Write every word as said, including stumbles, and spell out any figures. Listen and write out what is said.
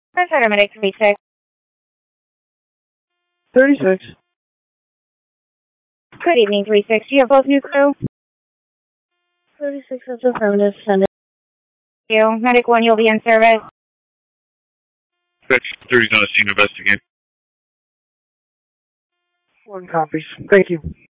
Paramedic thirty-six. thirty-six. Good evening, three six. Do you have both new crew? thirty-six, that's affirmative. Send it. You. Medic one, you'll be in service. Fetch thirty's on a scene investigate. One copies. Thank you.